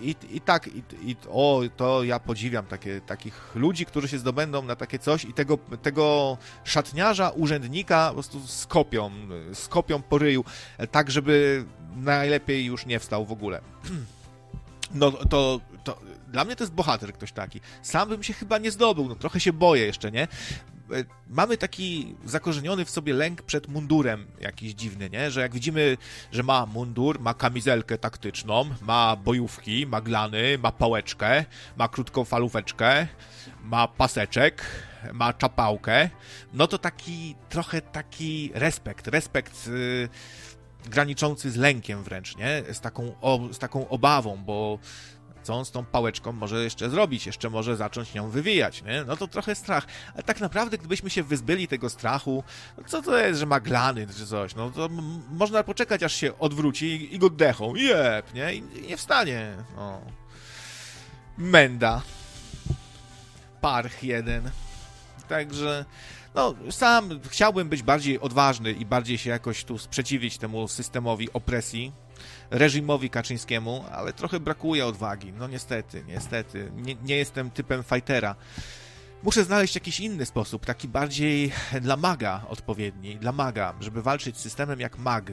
to ja podziwiam takich ludzi, którzy się zdobędą na takie coś i tego szatniarza, urzędnika po prostu skopią po ryju, tak żeby najlepiej już nie wstał w ogóle. No to dla mnie to jest bohater ktoś taki. Sam bym się chyba nie zdobył, no trochę się boję jeszcze, nie? Mamy taki zakorzeniony w sobie lęk przed mundurem jakiś dziwny, nie? Że jak widzimy, że ma mundur, ma kamizelkę taktyczną, ma bojówki, ma glany, ma pałeczkę, ma krótką falóweczkę, ma paseczek, ma czapałkę, no to trochę taki respekt graniczący z lękiem wręcz, nie? Z taką obawą, bo co on z tą pałeczką może jeszcze zrobić, jeszcze może zacząć nią wywijać, nie? No to trochę strach. Ale tak naprawdę, gdybyśmy się wyzbyli tego strachu, no co to jest, że ma glany czy coś, no to można poczekać, aż się odwróci i go dechą, nie? I nie wstanie, no. Menda. Parch jeden. Także, no, sam chciałbym być bardziej odważny i bardziej się jakoś tu sprzeciwić temu systemowi opresji, reżimowi Kaczyńskiemu, ale trochę brakuje odwagi. No niestety. Nie jestem typem fightera. Muszę znaleźć jakiś inny sposób, taki bardziej dla maga odpowiedni, dla maga, żeby walczyć z systemem jak mag.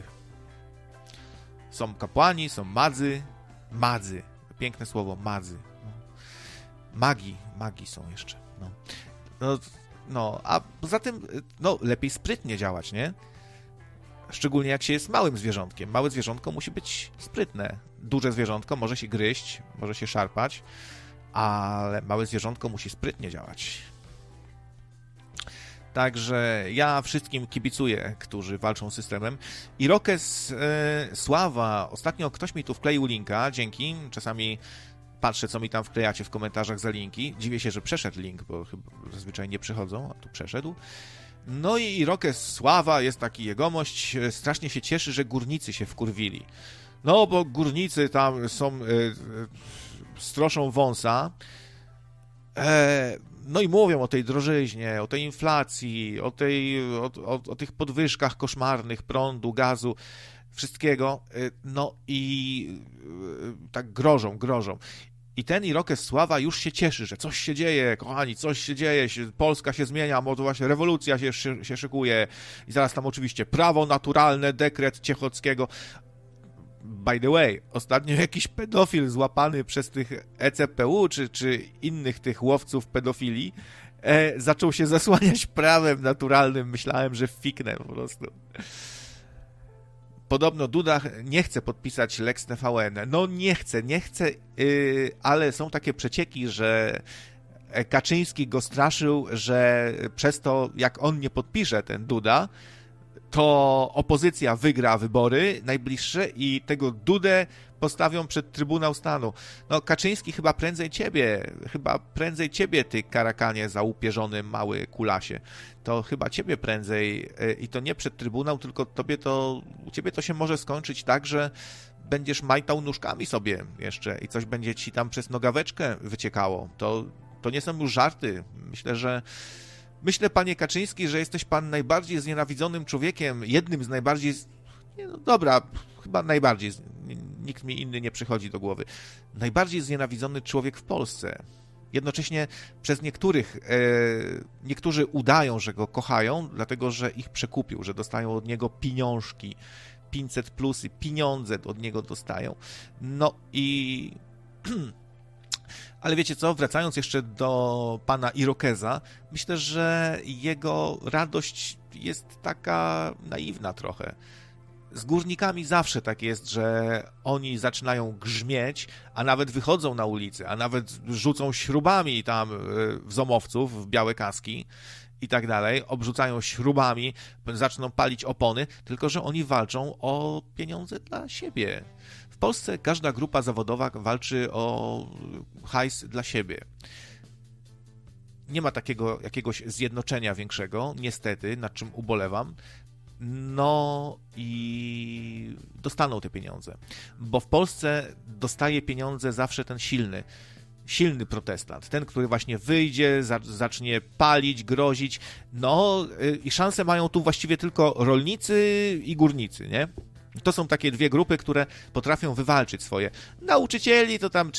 Są kapłani, są madzy. Piękne słowo, madzy. Magi są jeszcze. No, a poza tym, no, lepiej sprytnie działać, nie? Szczególnie jak się jest małym zwierzątkiem. Małe zwierzątko musi być sprytne. Duże zwierzątko może się gryźć, może się szarpać, ale małe zwierzątko musi sprytnie działać. Także ja wszystkim kibicuję, którzy walczą z systemem. Irokes, Sława, ostatnio ktoś mi tu wkleił linka, dzięki. Czasami patrzę, co mi tam wklejacie w komentarzach za linki. Dziwię się, że przeszedł link, bo chyba zazwyczaj nie przychodzą, a tu przeszedł. No i Irokes Sława, jest taki jegomość, strasznie się cieszy, że górnicy się wkurwili. No, bo górnicy tam są, stroszą wąsa, no i mówią o tej drożyźnie, o tej inflacji, o tych podwyżkach koszmarnych prądu, gazu, wszystkiego, no i tak grożą. I ten Irokes Sława już się cieszy, że coś się dzieje, kochani, coś się dzieje, Polska się zmienia, może właśnie rewolucja się szykuje i zaraz tam oczywiście prawo naturalne, dekret Ciechockiego. By the way, ostatnio jakiś pedofil złapany przez tych ECPU czy innych tych łowców pedofilii zaczął się zasłaniać prawem naturalnym. Myślałem, że fiknę po prostu. Podobno Duda nie chce podpisać Lex TVN. No nie chce, ale są takie przecieki, że Kaczyński go straszył, że przez to, jak on nie podpisze, ten Duda, to opozycja wygra wybory najbliższe i tego Dudę postawią przed Trybunał Stanu. No Kaczyński chyba prędzej ciebie, ty karakanie zaupierzony mały kulasie. To chyba ciebie prędzej i to nie przed Trybunał, tylko u ciebie to się może skończyć tak, że będziesz majtał nóżkami sobie jeszcze i coś będzie ci tam przez nogaweczkę wyciekało. To nie są już żarty. Myślę, panie Kaczyński, że jesteś pan najbardziej znienawidzonym człowiekiem, jednym z najbardziej... chyba najbardziej, nikt mi inny nie przychodzi do głowy. Najbardziej znienawidzony człowiek w Polsce. Jednocześnie przez niektórzy udają, że go kochają, dlatego że ich przekupił, że dostają od niego pieniążki, 500 plusy, pieniądze od niego dostają. No i... Ale wiecie co, wracając jeszcze do pana Irokeza, myślę, że jego radość jest taka naiwna trochę. Z górnikami zawsze tak jest, że oni zaczynają grzmieć, a nawet wychodzą na ulicę, a nawet rzucą śrubami tam w zomowców, w białe kaski i tak dalej, obrzucają śrubami, zaczną palić opony, tylko że oni walczą o pieniądze dla siebie. W Polsce każda grupa zawodowa walczy o hajs dla siebie. Nie ma takiego jakiegoś zjednoczenia większego, niestety, nad czym ubolewam. No i dostaną te pieniądze. Bo w Polsce dostaje pieniądze zawsze ten silny protestant. Ten, który właśnie wyjdzie, zacznie palić, grozić. No i szanse mają tu właściwie tylko rolnicy i górnicy, nie? To są takie dwie grupy, które potrafią wywalczyć swoje. Nauczycieli to tam